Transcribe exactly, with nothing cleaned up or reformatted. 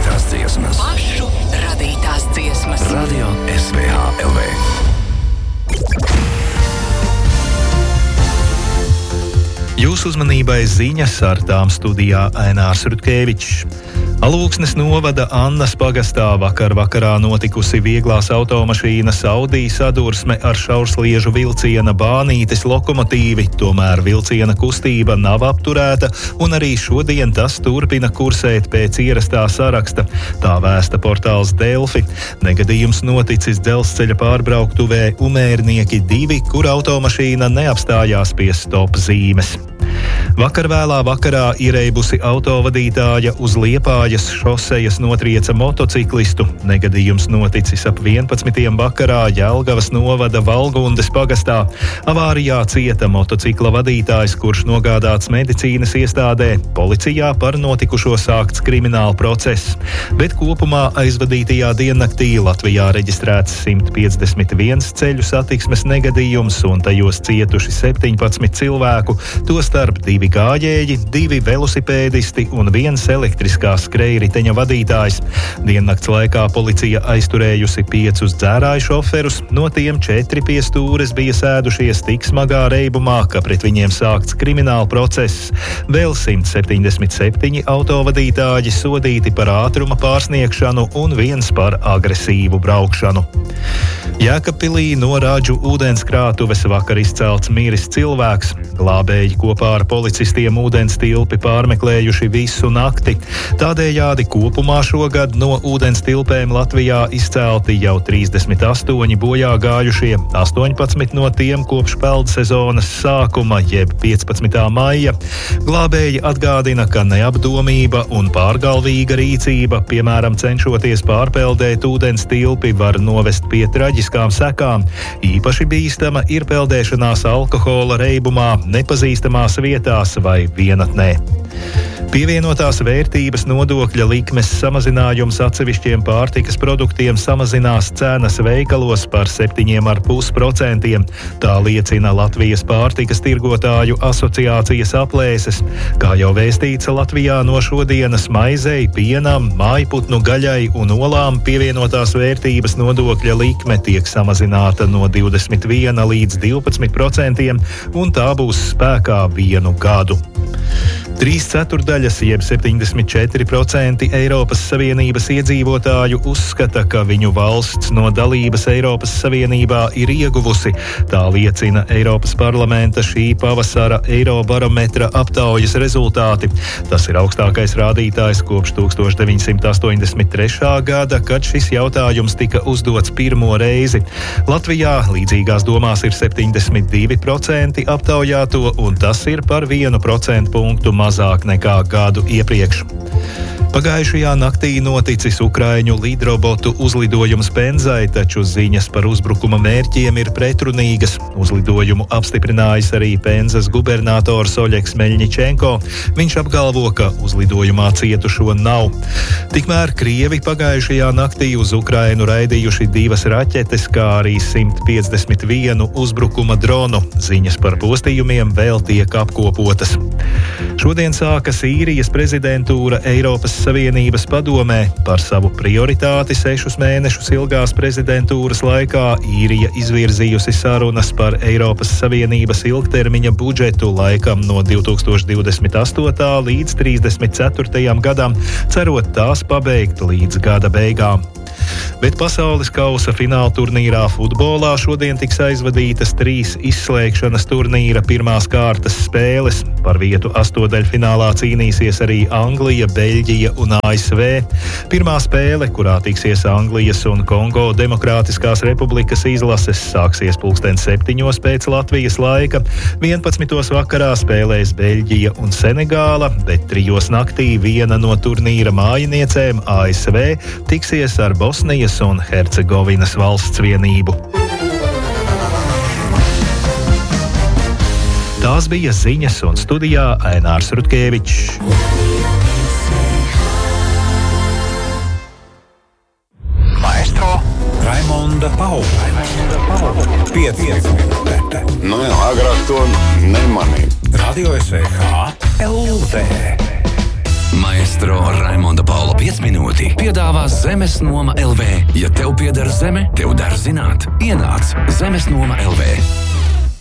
radītās dziesmas. Pašu radītās dziesmas. Radio S V H L V. Jūsu uzmanībai ziņas, ar tām studijā Ainārs Rutkevičs. Alūksnes novada Annas pagastā vakar vakarā notikusi vieglās automašīnas Audi sadursme ar šaursliežu vilciena Bānītes lokomotīvi, tomēr vilciena kustība nav apturēta un arī šodien tas turpina kursēt pēc ierastā saraksta. Tā vēsta portāls Delfi. Negadījums noticis dzelzceļa pārbrauktuvē Umērnieki divi, kur automašīna neapstājās pie stop zīmes. Vakar vēlā vakarā iereibusi autovadītāja uz Liepājas šosejas notrieca motociklistu. Negadījums noticis ap vienpadsmitiem vakarā Jelgavas novada Valgundes pagastā. Avārijā cieta motocikla vadītājs, kurš nogādāts medicīnas iestādē. Policijā par notikušo sākts krimināla process. Bet kopumā aizvadītajā diennaktī Latvijā reģistrēts simt piecdesmit viens ceļu satiksmes negadījums un tajos cietuši septiņpadsmit cilvēku, tostarp divi gājēji, divi velosipēdisti un viens elektriskā skrejriteņa vadītājs. Diennakts laikā policija aizturējusi piecus dzērāju šoferus, no tiem četri pie stūres bija sēdušies tik smagā reibumā, ka pret viņiem sākts krimināla process. Vēl simt septiņdesmit septiņi autovadītāji sodīti par ātruma pārsniegšanu un viens par agresīvu braukšanu. Jēkabpilī no Rāģu ūdenskrātuves vakar izcelts miris cilvēks. Glābēji kopā ar policistiem ūdens tilpi pārmeklējuši visu nakti. Tādējādi kopumā šogad no ūdens tilpēm Latvijā izcelti jau trīsdesmit astoņi bojā gājušie, astoņpadsmit no tiem kopš peldsezonas sākuma, jeb piecpadsmitā maija. Glābēji atgādina, ka neapdomība un pārgalvīga rīcība, piemēram, cenšoties pārpeldēt ūdens tilpi, var novest pie traģiskām sekām. Īpaši bīstama ir peldēšanās alkohola reibumā, nepazīstamās vietās vai vienatnē. Pievienotās vērtības nodokļa likmes samazinājums atsevišķiem pārtikas produktiem samazinās cenas veikalos par septiņi komats pieci procenti. Tā liecina Latvijas pārtikas tirgotāju asociācijas aplēses. Kā jau vēstīts, Latvijā no šodienas maizei, pienam, mājputnu gaļai un olām pievienotās vērtības nodokļa likme tiek samazināta no divdesmit viena līdz divpadsmit procentiem, un tā būs spēkā vienu gadu. Trīs ceturdaļas, jeb septiņdesmit četri procenti Eiropas Savienības iedzīvotāju uzskata, ka viņu valsts no dalības Eiropas Savienībā ir ieguvusi. Tā liecina Eiropas parlamenta šī pavasara Eirobarometra aptaujas rezultāti. Tas ir augstākais rādītājs kopš tuksstoš deviņsimt astoņdesmit trešā gada, kad šis jautājums tika uzdots pirmo reizi. Latvijā līdzīgās domās ir septiņdesmit divi procenti aptaujāto, un tas ir par vienu procentu punktu mazāk nekā gadu iepriekš. Pagājušajā naktī noticis Ukraiņu lidrobotu uzlidojums Penzai, taču ziņas par uzbrukuma mērķiem ir pretrunīgas. Uzlidojumu apstiprinājis arī Penzas gubernators Oļegs Meļņičenko. Viņš apgalvo, ka uzlidojumā cietušo nav. Tikmēr Krievi pagājušajā naktī uz Ukrainu raidījuši divas raķetes, kā arī simt piecdesmit vienu uzbrukuma dronu. Ziņas par postījumiem vēl tiek apkopotas. Šodien sākas Īrijas prezidentūra Eiropas Savienības padomē. Par savu prioritāti sešus mēnešus ilgās prezidentūras laikā Īrija izvirzījusi sarunas par Eiropas Savienības ilgtermiņa budžetu laikam no divi tūkstoši divdesmit astotā līdz trīsdesmit ceturtajam gadam, cerot tās pabeigt līdz gada beigām. Bet pasaules kausa fināla turnīrā futbolā šodien tiks aizvadītas trīs izslēgšanas turnīra pirmās kārtas spēles. Par vietu astotdaļfinālā cīnīsies arī Anglija, Beļģija un A S V. Pirmā spēle, kurā tiksies Anglijas un Kongo Demokrātiskās republikas izlases, sāksies pulksten septiņos pēc Latvijas laika. vienpadsmitos vakarā spēlēs Beļģija un Senegāla, bet trijos naktī viena no turnīra mājiniecēm, A S V, tiksies ar Bosnijas un Hercegovinas valsts vienību. Tās bija ziņas, un studijā Ainārs Rutkevičs. Maestro Raimonda Paula. pieci minūtes. Nu jā, agrāk to nemanīju. Radio S V H L V. Maestro Raimonda Paula pieci minūtes. brīdī piedāvā Zemes noma L V. Ja tev pieder zeme, tev der zināt. Ienāc Zemes noma L V.